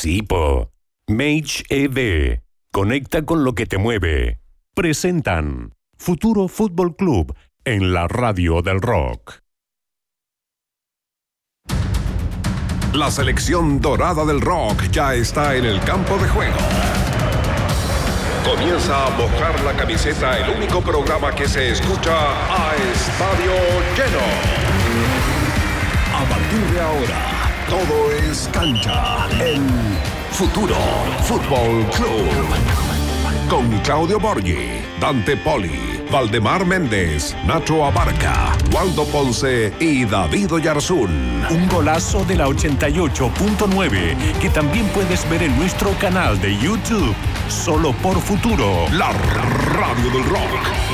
Sí, po. Mage EV. Conecta con lo que te mueve. Presentan Futuro Fútbol Club en la radio del rock. La selección dorada del rock ya está en el campo de juego. Comienza a mojar la camiseta, el único programa que se escucha a estadio lleno. A partir de ahora, todo es cancha en Futuro Fútbol Club. Con Claudio Borghi, Dante Poli, Valdemar Méndez, Nacho Abarca, Waldo Ponce y David Oyarzún. Un golazo de la 88.9 que también puedes ver en nuestro canal de YouTube. Solo por Futuro, la radio del rock.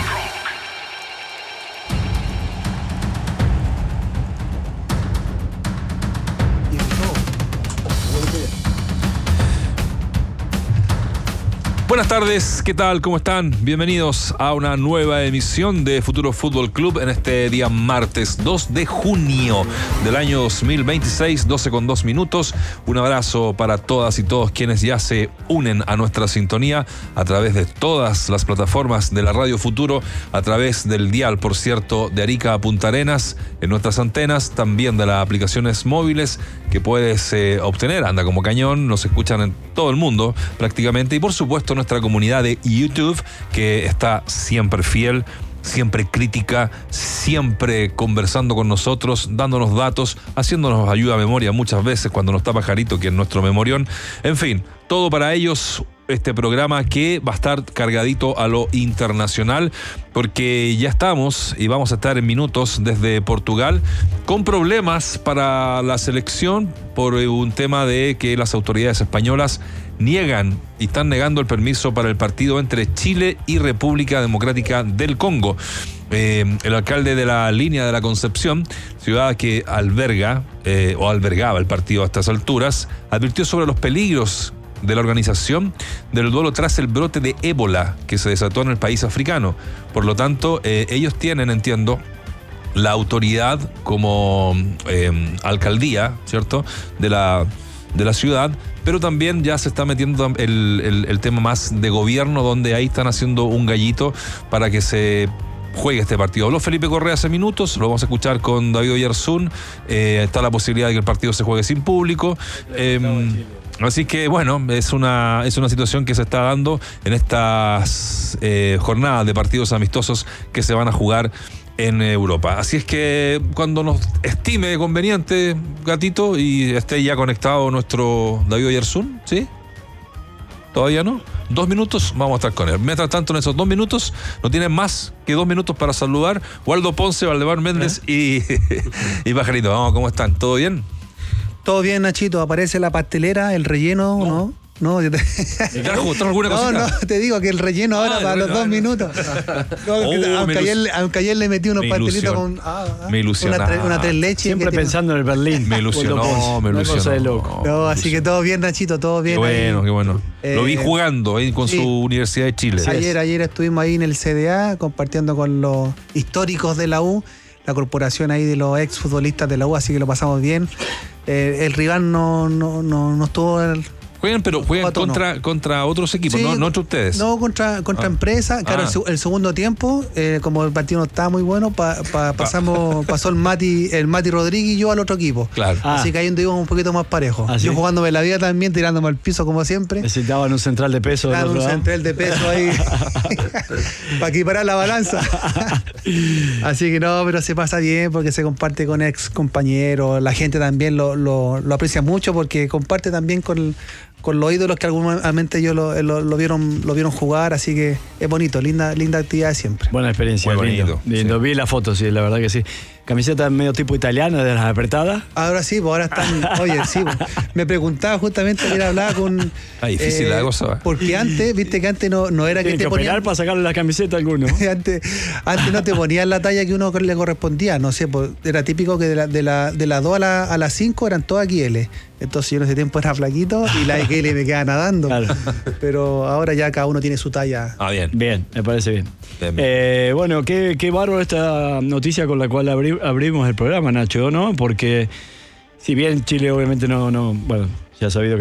Buenas tardes, ¿qué tal? ¿Cómo están? Bienvenidos a una nueva emisión de Futuro Fútbol Club en este día martes 2 de junio del año 2026, 12:02. Un abrazo para todas y todos quienes ya se unen a nuestra sintonía a través de todas las plataformas de la Radio Futuro, a través del dial, por cierto, de Arica a Punta Arenas, en nuestras antenas, también de las aplicaciones móviles que puedes obtener. Anda como cañón, nos escuchan en todo el mundo prácticamente, y por supuesto nuestra comunidad de YouTube, que está siempre fiel, siempre crítica, siempre conversando con nosotros, dándonos datos, haciéndonos ayuda a memoria muchas veces cuando no está Pajarito, que es nuestro memorión. En fin, todo para ellos. Este programa que va a estar cargadito a lo internacional, porque ya estamos y vamos a estar en minutos desde Portugal con problemas para la selección por un tema de que las autoridades españolas niegan y están negando el permiso para el partido entre Chile y República Democrática del Congo. El alcalde de la Línea de la Concepción, ciudad que alberga o albergaba el partido a estas alturas, advirtió sobre los peligros de la organización del duelo tras el brote de ébola que se desató en el país africano. Por lo tanto, ellos tienen, entiendo, la autoridad como alcaldía, ¿cierto?, de la ciudad, pero también ya se está metiendo el tema más de gobierno, donde ahí están haciendo un gallito para que se juegue este partido. Habló Felipe Correa hace minutos, lo vamos a escuchar con David Oyarzún. Está la posibilidad de que el partido se juegue sin público. Así que bueno, es una situación que se está dando en estas jornadas de partidos amistosos que se van a jugar en Europa. Así es que cuando nos estime conveniente, Gatito, y esté ya conectado nuestro David Oyarzún, ¿sí? ¿Todavía no? 2 minutos, vamos a estar con él. Mientras tanto, en esos 2 minutos, no tienen más que 2 minutos para saludar Waldo Ponce, Valdemar Méndez y Pajarito. Vamos, ¿cómo están? ¿Todo bien? Todo bien, Nachito. Aparece la pastelera, el relleno, ¿no? No, yo ¿Trajo alguna cosita? No, te digo que el relleno ahora para los 2 minutos. Aunque ayer le metí unos pastelitos con me ilusionó. Una 3 leches. Siempre pensando en el Berlín. Me ilusionó. Una cosa de loco. No, así que todo bien, Nachito, todo bien. Qué bueno. Lo vi jugando ahí con su Universidad de Chile. Ayer estuvimos ahí en el CDA compartiendo con los históricos de la U, la corporación ahí de los ex futbolistas de la U, así que lo pasamos bien. El rival no estuvo... Juegan contra otros equipos, sí, no entre ustedes. No, contra empresas. Claro, el segundo tiempo, como el partido no estaba muy bueno, pasó el Mati Rodríguez y yo al otro equipo. Claro. Así que ahí íbamos un poquito más parejos. Yo jugándome la vida también, tirándome al piso como siempre. Necesitaban un central de peso. Claro, un central de peso ahí para equiparar la balanza. Así que no, pero se pasa bien porque se comparte con ex compañeros. La gente también lo aprecia mucho porque comparte también con los ídolos que alguna ellos lo vieron jugar, así que es bonito, linda actividad siempre. Buena experiencia, muy lindo. Sí. Vi la foto, sí, la verdad que sí. Camiseta medio tipo italiana, de las apretadas. Ahora sí, pues ahora están. Oye, sí, pues, me preguntaba justamente, ayer hablaba con. Difícil la cosa. Porque antes, viste que antes no era que te ponían para sacarle la camiseta a alguno. antes no te ponían la talla que uno le correspondía, no sé, pues, era típico que de las 2 a las 5 eran todas XL. Entonces yo en ese tiempo era flaquito y la XL me quedaba nadando. Claro. Pero ahora ya cada uno tiene su talla. Bien, me parece bien. Bueno, qué bárbaro esta noticia con la cual abrimos el programa, Nacho, ¿no? Porque si bien Chile obviamente no bueno, ya ha sabido que